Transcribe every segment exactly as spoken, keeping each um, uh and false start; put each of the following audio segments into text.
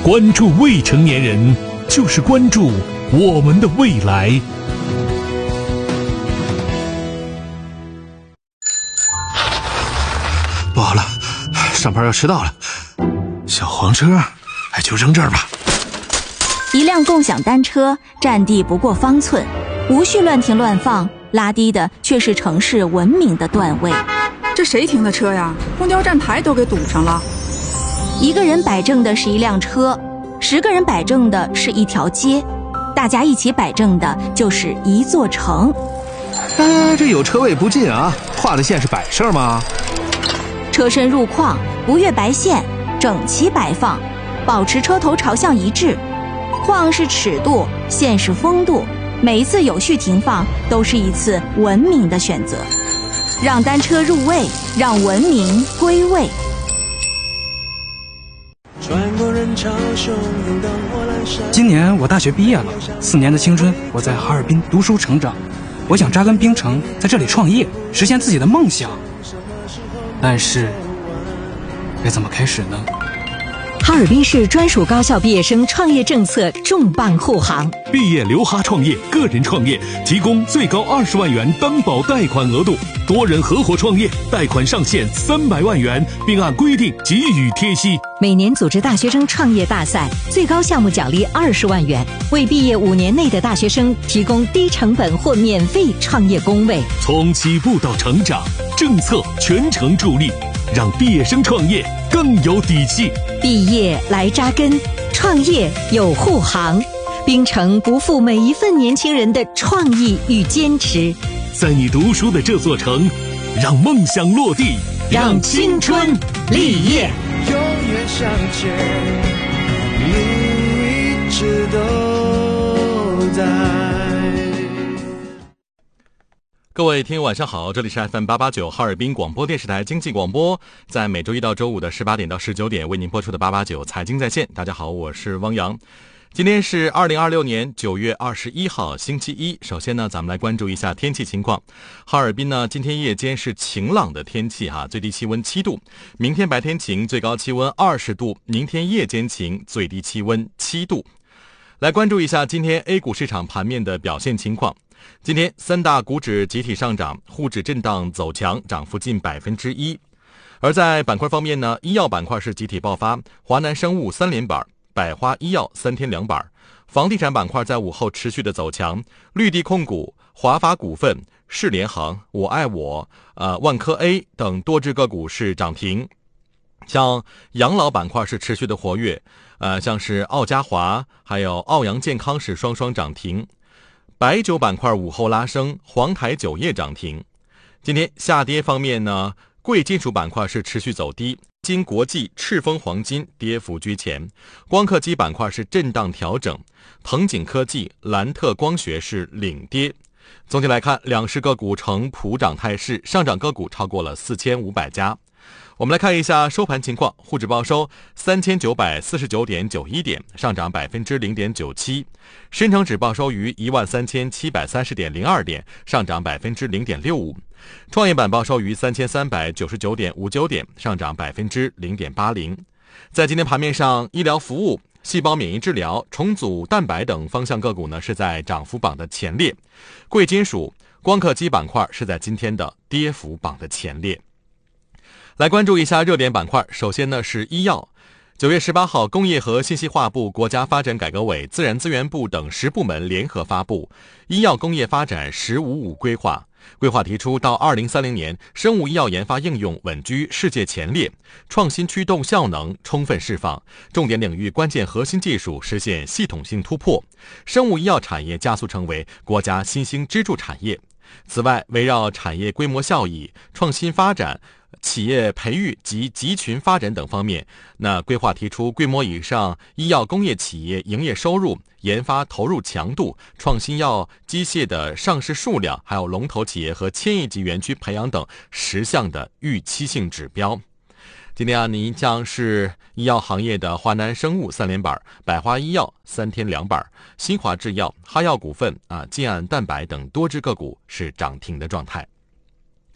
关注未成年人，就是关注我们的未来。 不好了，上班要迟到了。小黄车，哎，就扔这儿吧。 一辆共享单车占地不过方寸，无序乱停乱放，拉低的却是城市文明的段位。 这谁停的车呀？公交站台都给堵上了。 一个人摆正的是一辆车，十个人摆正的是一条街，大家一起摆正的就是一座城。 哎，这有车位不进啊，画的线是摆设吗？ 车身入框，不越白线，整齐摆放，保持车头朝向一致。框是尺度，线是风度，每一次有序停放都是一次文明的选择。让单车入位，让文明归位。 今年我大学毕业了，四年的青春我在哈尔滨读书成长，我想扎根冰城，在这里创业，实现自己的梦想。但是该怎么开始呢？ 哈尔滨市专属高校毕业生创业政策重磅护航， 毕业留哈创业，个人创业提供最高二十万元担保贷款额度，多人合伙创业贷款上限三百万元，并按规定给予贴息。 每年组织大学生创业大赛，最高项目奖励二十万元，为毕业五年内的大学生提供低成本或免费创业工位。 从起步到成长，政策全程助力，让毕业生创业更有底气。 毕业来扎根，创业有护航，冰城不负每一份年轻人的创意与坚持。 在你读书的这座城，让梦想落地， 让青春立业。 永远向前，路一直都在。 各位听友晚上好，这里是 F M 八八九哈尔滨广播电视台经济广播，在每周一到周五的十八点到十九点为您播出的八八九财经在线。大家好，我是汪洋。今天是二零二六年九月二十一号星期一。首先呢，咱们来关注一下天气情况。哈尔滨呢，今天夜间是晴朗的天气哈，最低气温七度。明天白天晴，最高气温二十度。明天夜间晴，最低气温七度。来关注一下今天 A 股市场盘面的表现情况。今天三大股指集体上涨，沪指震荡走强，涨幅近百分之一。而在板块方面呢，医药板块是集体爆发，华南生物三连板，百花医药三天两板。房地产板块在午后持续的走强，绿地控股、华发股份、世联行、我爱我、呃万科 A 等多只个股是涨停。像养老板块是持续的活跃，呃像是奥嘉华还有奥阳健康是双双涨停。白酒板块午后拉升，黄台酒业涨停。今天下跌方面呢，贵金属板块是持续走低，金国际、赤峰黄金跌幅居前，光刻机板块是震荡调整，腾景科技、兰特光学是领跌。总体来看，两市个股呈普涨态势，上涨个股超过了四千五百家。我们来看一下收盘情况，沪指报收三千九百四十九点九一点，上涨百分之零点九七；深成指报收于一万三千七百三十点零二点，上涨百分之零点六五；创业板报收于三千三百九十九点五九点，上涨百分之零点八零。在今天盘面上，医疗服务、细胞免疫治疗、重组蛋白等方向个股呢是在涨幅榜的前列，贵金属、光刻机板块是在今天的跌幅榜的前列。来关注一下热点板块，首先呢是医药。九月十八号，工业和信息化部、国家发展改革委、自然资源部等十部门联合发布《医药工业发展“十五五”规划》。规划提出，到二零三零年，生物医药研发应用稳居世界前列，创新驱动效能充分释放，重点领域关键核心技术实现系统性突破，生物医药产业加速成为国家新兴支柱产业。此外，围绕产业规模效益、创新发展、企业培育及集群发展等方面，那规划提出规模以上医药工业企业营业收入、研发投入强度、创新药机械的上市数量，还有龙头企业和千亿级园区培养等十项的预期性指标。今天啊，您将是医药行业的华南生物三连板、百花医药三天两板、新华制药、哈药股份啊、晋安蛋白等多只个股是涨停的状态。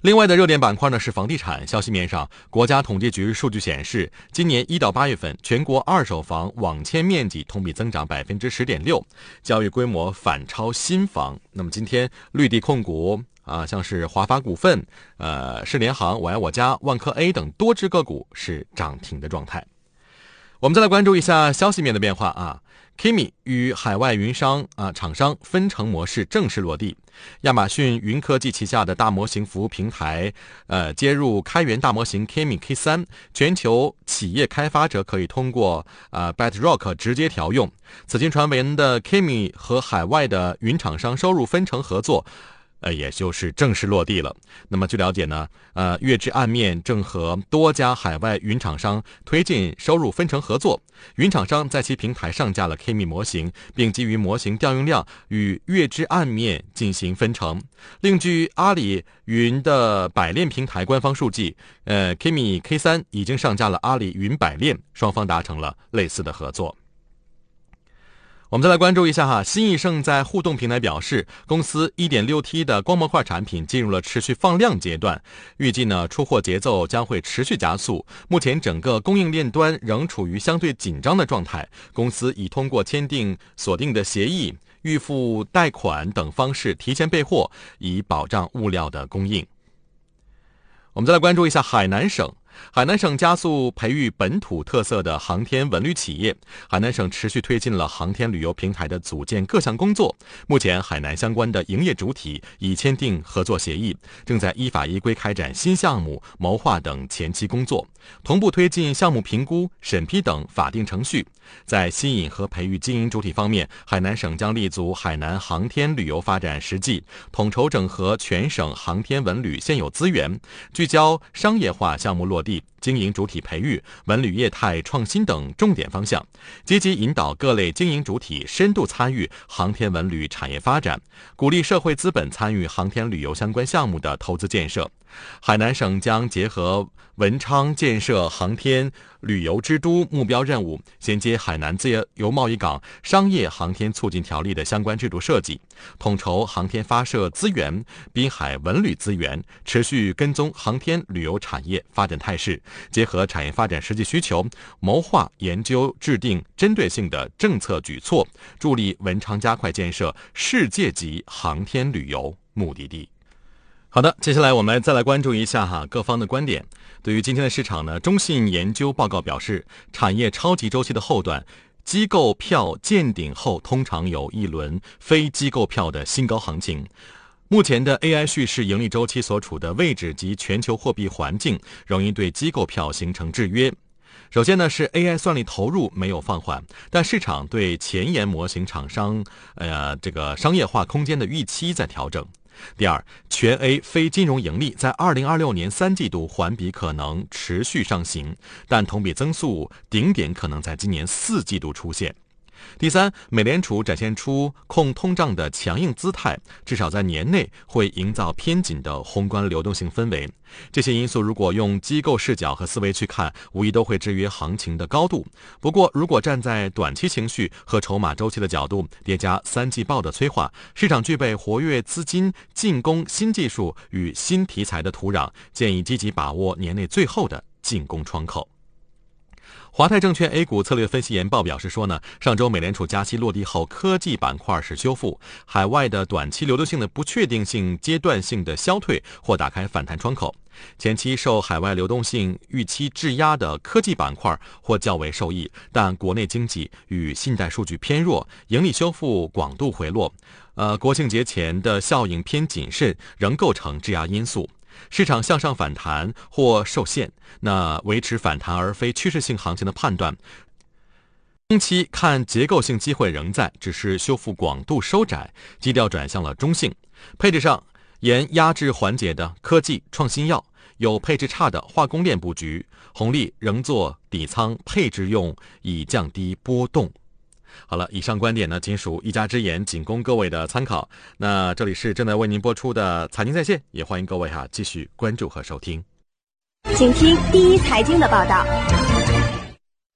另外的热点板块呢是房地产。消息面上，国家统计局数据显示，今年一到八月份，全国二手房网签面积同比增长百分之十点六，交易规模反超新房。那么今天绿地控股啊，像是华发股份、呃世联行、我爱我家、万科 A 等多只个股是涨停的状态。我们再来关注一下消息面的变化啊。Kimi 与海外云商啊厂商分成模式正式落地，亚马逊云科技旗下的大模型服务平台，呃，接入开源大模型 Kimi K 三，全球企业开发者可以通过呃 Bedrock 直接调用。此前传闻的 Kimi 和海外的云厂商收入分成合作，呃，也就是正式落地了。那么据了解呢，呃，月之暗面正和多家海外云厂商推进收入分成合作。云厂商在其平台上架了 Kimi 模型，并基于模型调用量与月之暗面进行分成。另据阿里云的百链平台官方数据，呃 ，Kimi K 三已经上架了阿里云百链，双方达成了类似的合作。我们再来关注一下哈，新易盛在互动平台表示，公司 一点六 T 的光模块产品进入了持续放量阶段，预计呢出货节奏将会持续加速。目前整个供应链端仍处于相对紧张的状态，公司已通过签订锁定的协议、预付贷款等方式提前备货，以保障物料的供应。我们再来关注一下海南省。海南省加速培育本土特色的航天文旅企业。海南省持续推进了航天旅游平台的组建各项工作。目前，海南相关的营业主体已签订合作协议，正在依法依规开展新项目谋划等前期工作，同步推进项目评估、审批等法定程序。在吸引和培育经营主体方面，海南省将立足海南航天旅游发展实际，统筹整合全省航天文旅现有资源，聚焦商业化项目落地、经营主体培育、文旅业态创新等重点方向，积极引导各类经营主体深度参与航天文旅产业发展，鼓励社会资本参与航天旅游相关项目的投资建设。海南省将结合文昌建设航天旅游之都目标任务，衔接海南自由贸易港商业航天促进条例的相关制度设计，统筹航天发射资源、滨海文旅资源，持续跟踪航天旅游产业发展态势，结合产业发展实际需求，谋划研究制定针对性的政策举措，助力文昌加快建设世界级航天旅游目的地。好的，接下来我们再来关注一下哈各方的观点。对于今天的市场呢，中信研究报告表示，产业超级周期的后段，机构票见顶后，通常有一轮非机构票的新高行情。目前的 A I 叙事盈利周期所处的位置及全球货币环境，容易对机构票形成制约。首先呢，是 A I 算力投入没有放缓，但市场对前沿模型厂商呃这个商业化空间的预期在调整。第二，全 A 非金融盈利在二零二六年三季度环比可能持续上行，但同比增速顶点可能在今年四季度出现。第三，美联储展现出控通胀的强硬姿态，至少在年内会营造偏紧的宏观流动性氛围。这些因素如果用机构视角和思维去看，无疑都会制约行情的高度。不过，如果站在短期情绪和筹码周期的角度，叠加三季报的催化，市场具备活跃资金进攻新技术与新题材的土壤，建议积极把握年内最后的进攻窗口。华泰证券 A 股策略分析研报表示说呢，上周美联储加息落地后，科技板块是修复，海外的短期流动性的不确定性阶段性的消退或打开反弹窗口。前期受海外流动性预期质押的科技板块或较为受益，但国内经济与信贷数据偏弱，盈利修复广度回落，呃，国庆节前的效应偏谨慎，仍构成质押因素。市场向上反弹或受限，那维持反弹而非趋势性行情的判断，中期看结构性机会仍在，只是修复广度收窄，基调转向了中性。配置上，沿压制环节的科技创新药，有配置差的化工链布局，红利仍做底仓配置用，以降低波动。好了，以上观点呢仅属一家之言，仅供各位的参考。那这里是正在为您播出的财经在线，也欢迎各位哈、啊、继续关注和收听。 请听第一财经的报道。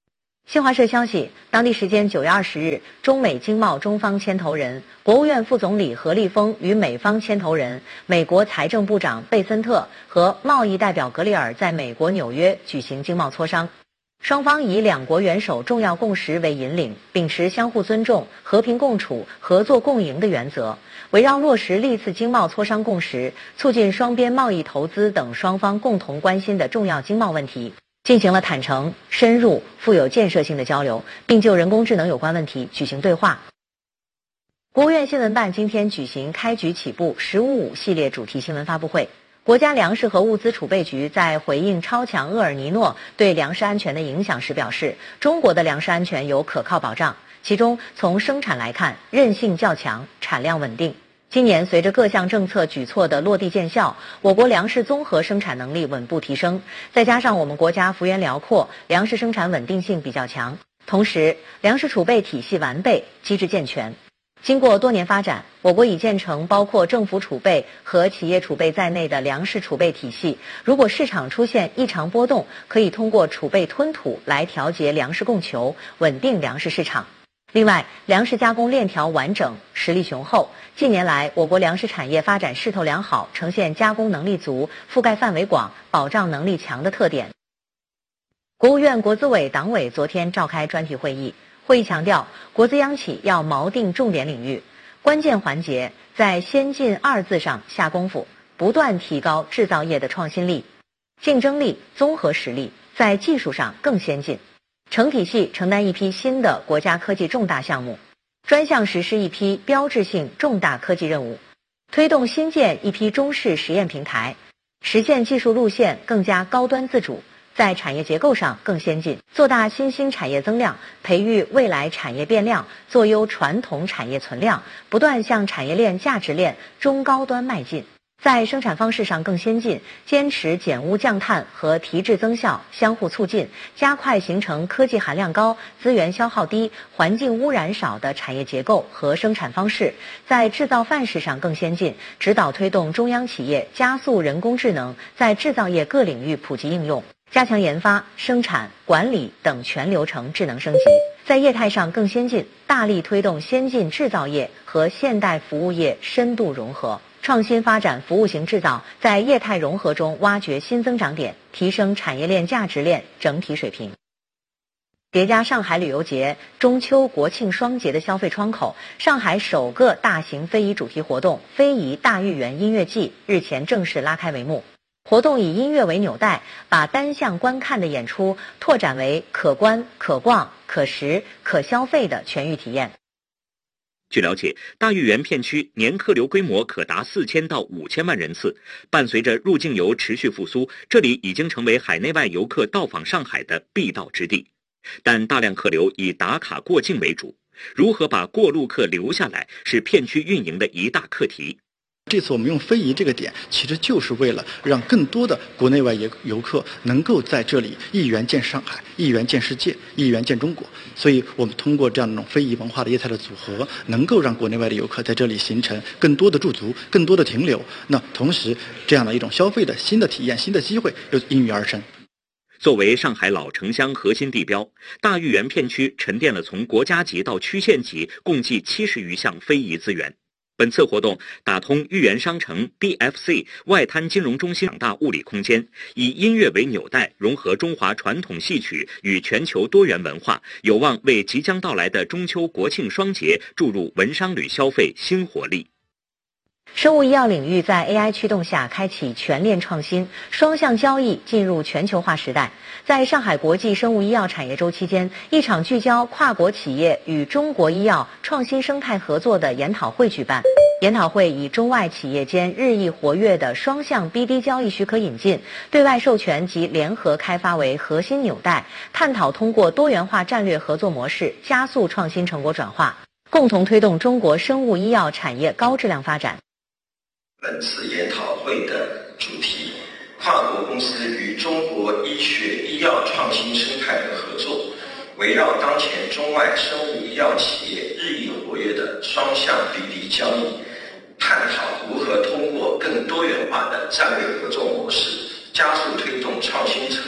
新华社消息，当地时间九月二十日，中美经贸中方牵头人、国务院副总理何立峰与美方牵头人、美国财政部长贝森特和贸易代表格里尔在美国纽约举行经贸磋商。双方以两国元首重要共识为引领，秉持相互尊重、和平共处、合作共赢的原则，围绕落实历次经贸磋商共识，促进双边贸易投资等双方共同关心的重要经贸问题，进行了坦诚、深入、富有建设性的交流，并就人工智能有关问题举行对话。国务院新闻办今天举行开局起步“十五五”系列主题新闻发布会。国家粮食和物资储备局在回应超强厄尔尼诺对粮食安全的影响时表示，中国的粮食安全有可靠保障，其中从生产来看，韧性较强，产量稳定。今年随着各项政策举措的落地见效，我国粮食综合生产能力稳步提升，再加上我们国家幅员辽阔，粮食生产稳定性比较强，同时粮食储备体系完备，机制健全。经过多年发展，我国已建成包括政府储备和企业储备在内的粮食储备体系。如果市场出现异常波动，可以通过储备吞吐来调节粮食供求，稳定粮食市场。另外，粮食加工链条完整，实力雄厚。近年来，我国粮食产业发展势头良好，呈现加工能力足、覆盖范围广、保障能力强的特点。国务院国资委党委昨天召开专题会议。会议强调，国资央企要锚定重点领域、关键环节，在先进二字上下功夫，不断提高制造业的创新力、竞争力、综合实力，在技术上更先进，成体系承担一批新的国家科技重大项目，专项实施一批标志性重大科技任务，推动新建一批中式实验平台，实现技术路线更加高端自主，在产业结构上更先进，做大新兴产业增量，培育未来产业变量，做优传统产业存量，不断向产业链、价值链中高端迈进。在生产方式上更先进，坚持减污降碳和提质增效相互促进，加快形成科技含量高、资源消耗低、环境污染少的产业结构和生产方式。在制造范式上更先进，指导推动中央企业加速人工智能在制造业各领域普及应用，加强研发、生产、管理等全流程智能升级。在业态上更先进，大力推动先进制造业和现代服务业深度融合，创新发展服务型制造，在业态融合中挖掘新增长点，提升产业链价值链整体水平。叠加上海旅游节、中秋国庆双节的消费窗口，上海首个大型非遗主题活动非遗大豫园音乐季日前正式拉开帷幕。活动以音乐为纽带，把单向观看的演出拓展为可观、可逛、可食、可消费的全域体验。 据了解，大豫园片区年客流规模可达四千到五千万人次。伴随着入境游持续复苏，这里已经成为海内外游客到访上海的必到之地。但大量客流以打卡过境为主，如何把过路客留下来，是片区运营的一大课题。 这次我们用非遗这个点，其实就是为了让更多的国内外游客能够在这里一圆见上海，一圆见世界，一圆见中国。所以我们通过这样一种非遗文化的业态的组合，能够让国内外的游客在这里形成更多的驻足，更多的停留。那同时，这样的一种消费的新的体验、新的机会又应运而生。 作为上海老城乡核心地标，大豫园片区沉淀了从国家级到区县级共计七十余项非遗资源。本次活动打通豫园商城 B F C 外滩金融中心两大物理空间，以音乐为纽带，融合中华传统戏曲与全球多元文化，有望为即将到来的中秋国庆双节注入文商旅消费新活力。 生物医药领域在 A I 驱动下开启全链创新，双向交易进入全球化时代。在上海国际生物医药产业周期间，一场聚焦跨国企业与中国医药创新生态合作的研讨会举办。研讨会以中外企业间日益活跃的双向 B D 交易许可引进、对外授权及联合开发为核心纽带，探讨通过多元化战略合作模式加速创新成果转化，共同推动中国生物医药产业高质量发展。 本次研讨会的主题：跨国公司与中国医学医药创新生态的合作，围绕当前中外生物医药企业日益活跃的双向 B D 交易，探讨如何通过更多元化的战略合作模式，加速推动创新成果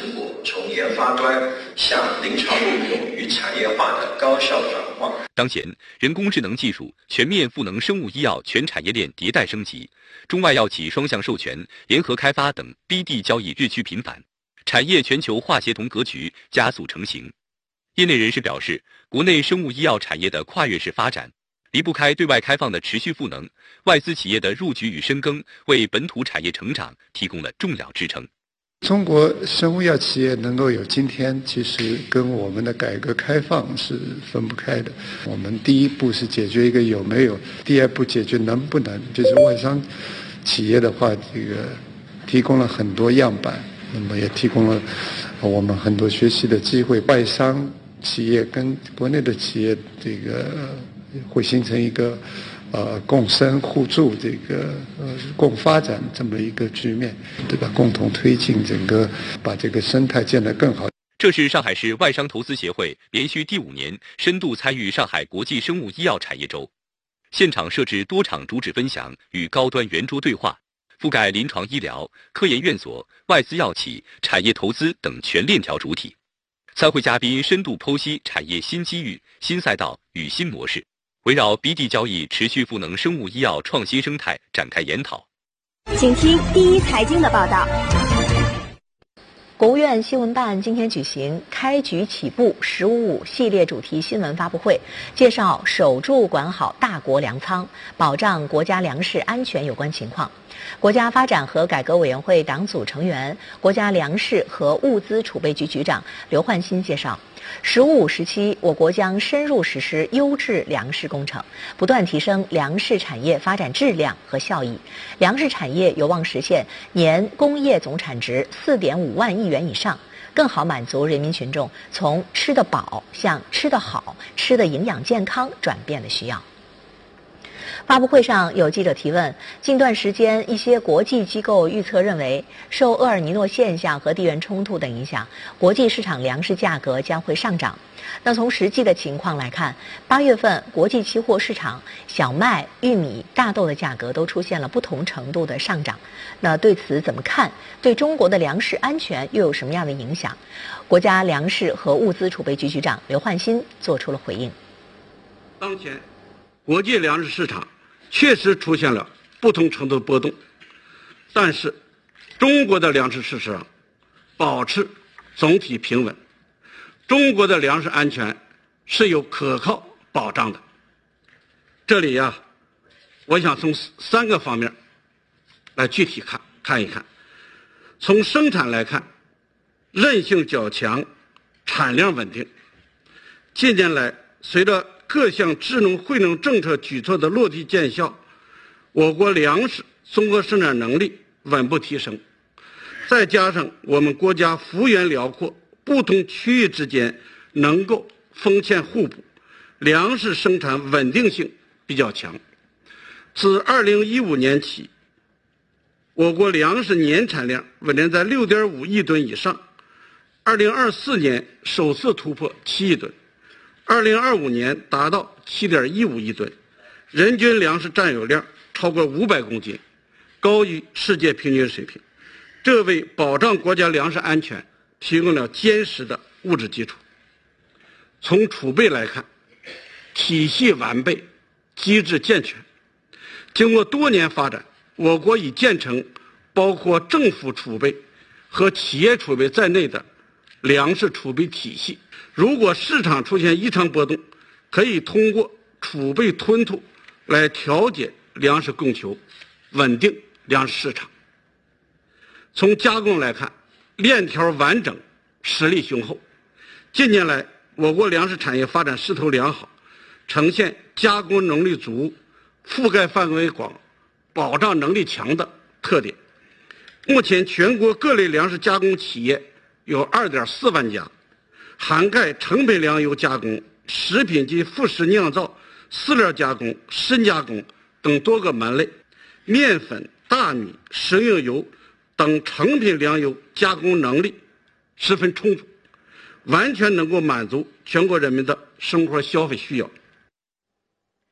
从研发端向临床应用与产业化的高效转化。 当前，人工智能技术全面赋能生物医药全产业链迭代升级，中外药企双向授权、联合开发等 B D 交易日趋频繁，产业全球化协同格局加速成型。业内人士表示，国内生物医药产业的跨越式发展，离不开对外开放的持续赋能，外资企业的入局与深耕，为本土产业成长提供了重要支撑。 中国生物药企业能够有今天，其实跟我们的改革开放是分不开的。我们第一步是解决一个有没有，第二步解决能不能。就是外商企业的话，这个提供了很多样板，那么也提供了我们很多学习的机会。外商企业跟国内的企业，这个会形成一个呃，共生互助，这个呃共发展这么一个局面，对吧？共同推进整个，把这个生态建得更好。 这是上海市外商投资协会连续第五年深度参与上海国际生物医药产业周，现场设置多场主旨分享与高端圆桌对话，覆盖临床医疗、科研院所、外资药企、产业投资等全链条主体。参会嘉宾深度剖析产业新机遇、新赛道与新模式。围绕 B D 交易持续赋能生物医药创新生态展开研讨。 请听第一财经的报道。 国务院新闻办今天举行开局起步“十五五”系列主题新闻发布会，介绍守住管好大国粮仓，保障国家粮食安全有关情况。国家发展和改革委员会党组成员、国家粮食和物资储备局局长刘焕新介绍，十五五时期，我国将深入实施优质粮食工程，不断提升粮食产业发展质量和效益。粮食产业有望实现年工业总产值四点五万亿元以上，更好满足人民群众从吃得饱向吃得好、吃得营养健康转变的需要。发布会上有记者提问，近段时间一些国际机构预测认为，受厄尔尼诺现象和地缘冲突等影响，国际市场粮食价格将会上涨。那从实际的情况来看，八月份国际期货市场小麦、玉米、大豆的价格都出现了不同程度的上涨。那对此怎么看？对中国的粮食安全又有什么样的影响？国家粮食和物资储备局局长刘焕新做出了回应。 当前国际粮食市场确实出现了不同程度的波动，但是中国的粮食市场保持总体平稳，中国的粮食安全是有可靠保障的。这里呀，我想从三个方面来具体看看一看。从生产来看，韧性较强，产量稳定。近年来，随着各项智能惠农政策举措的落地见效，我国粮食综合生产能力稳步提升，再加上我们国家幅员辽阔，不同区域之间能够丰欠互补，粮食生产稳定性比较强。自二零一五年起，我国粮食年产量稳定在 六点五亿吨以上，二零二四年首次突破七亿吨，二零二五年达到 七点一五亿吨，人均粮食占有量超过五百公斤，高于世界平均水平。这为保障国家粮食安全提供了坚实的物质基础。从储备来看，体系完备，机制健全。经过多年发展，我国已建成包括政府储备和企业储备在内的粮食储备体系。如果市场出现异常波动，可以通过储备吞吐来调节粮食供求，稳定粮食市场。从加工来看，链条完整，实力雄厚。近年来，我国粮食产业发展势头良好，呈现加工能力足、覆盖范围广、保障能力强的特点。目前，全国各类粮食加工企业有 二点四万家，涵盖成品粮油加工、食品及副食酿造、饲料加工、深加工等多个门类，面粉、大米、食用油等成品粮油加工能力十分充足，完全能够满足全国人民的生活消费需要。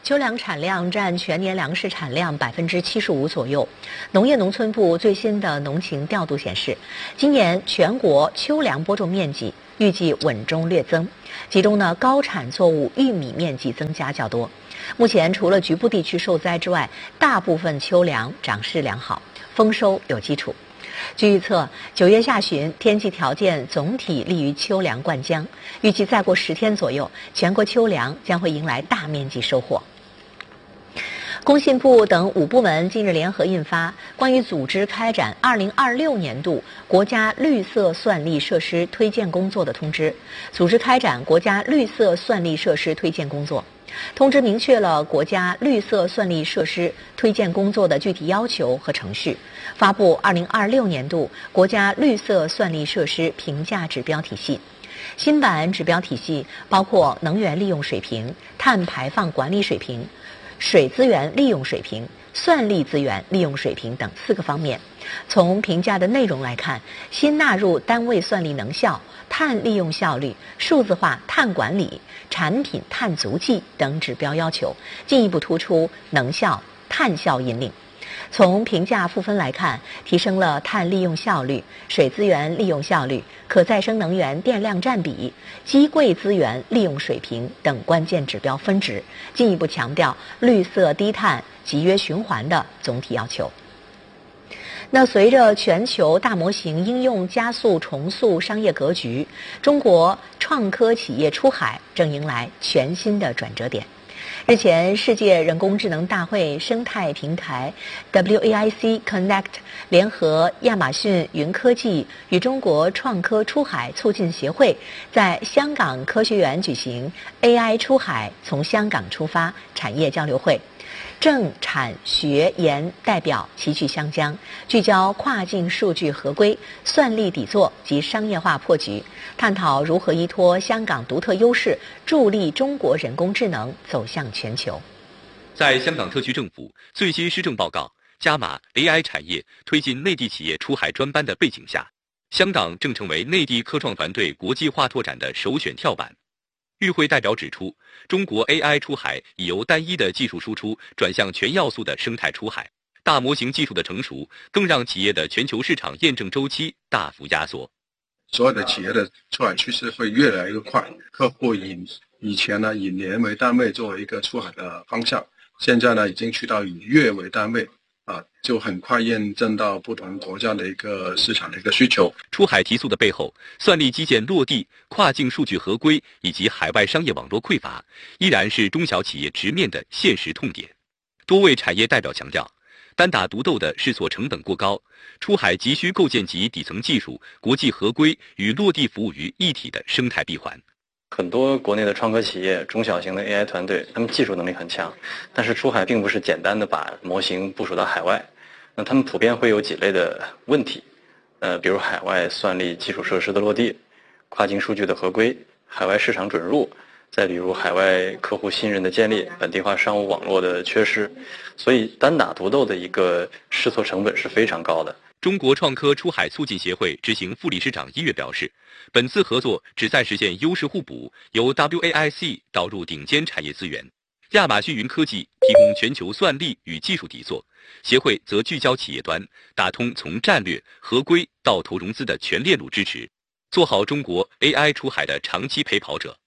秋粮产量占全年粮食产量百分之七十五左右。农业农村部最新的农情调度显示，今年全国秋粮播种面积预计稳中略增，其中呢高产作物玉米面积增加较多。目前除了局部地区受灾之外，大部分秋粮长势良好，丰收有基础。据预测，九月下旬天气条件总体利于秋粮灌浆，预计再过十天左右，全国秋粮将会迎来大面积收获。工信部等五部门近日联合印发《关于组织开展二零二六年度国家绿色算力设施推荐工作的通知》，组织开展国家绿色算力设施推荐工作。通知明确了国家绿色算力设施推荐工作的具体要求和程序，发布二零二六年度国家绿色算力设施评价指标体系。新版指标体系包括能源利用水平、碳排放管理水平、水资源利用水平、算力资源利用水平等四个方面。从评价的内容来看，新纳入单位算力能效、碳利用效率、数字化碳管理、产品碳足迹等指标要求，进一步突出能效、碳效引领。从评价赋分来看，提升了碳利用效率、水资源利用效率、可再生能源电量占比、机柜资源利用水平等关键指标分值，进一步强调绿色低碳、集约循环的总体要求。那随着全球大模型应用加速重塑商业格局，中国创科企业出海正迎来全新的转折点。日前，世界人工智能大会生态平台 W A I C Connect 联合亚马逊云科技与中国创科出海促进协会在香港科学园举行 A I 出海从香港出发产业交流会。政产学研代表齐聚湘江，聚焦跨境数据合规、算力底座及商业化破局，探讨如何依托香港独特优势，助力中国人工智能走向全球。 在香港特区政府最新施政报告加码 A I 产业推进内地企业出海专班的背景下，香港正成为内地科创团队国际化拓展的首选跳板。与会代表指出，中国 A I 出海已由单一的技术输出转向全要素的生态出海，大模型技术的成熟更让企业的全球市场验证周期大幅压缩。 所有的企业的出海趋势会越来越快，客户以以前呢以年为单位作为一个出海的方向，现在呢已经去到以月为单位啊，就很快验证到不同国家的一个市场的一个需求。 出海提速的背后，算力基建落地、跨境数据合规以及海外商业网络匮乏，依然是中小企业直面的现实痛点。多位产业代表强调，单打独斗的试错成本过高，出海急需构建起底层技术、国际合规与落地服务于一体的生态闭环。 很多国内的创科企业、中小型的 A I 团队，他们技术能力很强，但是出海并不是简单的把模型部署到海外，那他们普遍会有几类的问题，呃，比如海外算力基础设施的落地、跨境数据的合规、海外市场准入，再比如海外客户信任的建立、本地化商务网络的缺失，所以单打独斗的一个试错成本是非常高的。 中国创科出海促进协会执行副理事长一月表示，本次合作旨在实现优势互补，由 W A I C 导入顶尖产业资源，亚马逊云科技提供全球算力与技术底座，协会则聚焦企业端，打通从战略、合规到投融资的全链路支持，做好中国 A I 出海的长期陪跑者。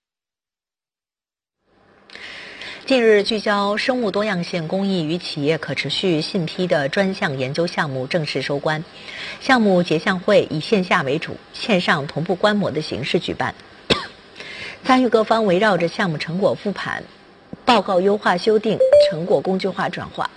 近日，聚焦生物多样性公益与企业可持续信批的专项研究项目正式收官。项目结项会以线下为主，线上同步观摩的形式举办。参与各方围绕着项目成果复盘、报告优化修订、成果工具化转化。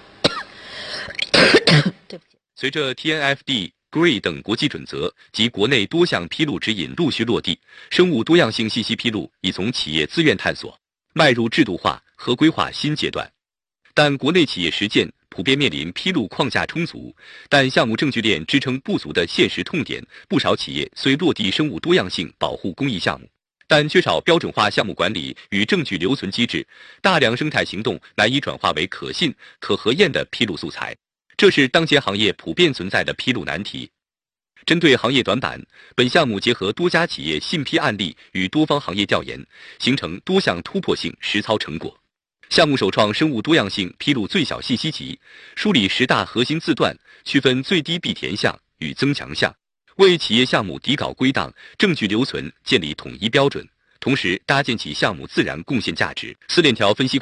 对不起。 随着 T N F D、G R E E 等国际准则及国内多项披露指引陆续落地，生物多样性信息披露已从企业自愿探索迈入制度化、合规化新阶段。但国内企业实践普遍面临披露框架充足，但项目证据链支撑不足的现实痛点。不少企业虽落地生物多样性保护公益项目，但缺少标准化项目管理与证据留存机制，大量生态行动难以转化为可信、可核验的披露素材。这是当前行业普遍存在的披露难题。针对行业短板，本项目结合多家企业信批案例与多方行业调研，形成多项突破性实操成果。 项目首创生物多样性披露最小信息集，梳理十大核心字段，区分最低必填项与增强项，为企业项目底稿归档、证据留存建立统一标准，同时搭建起项目自然贡献价值。四链条分析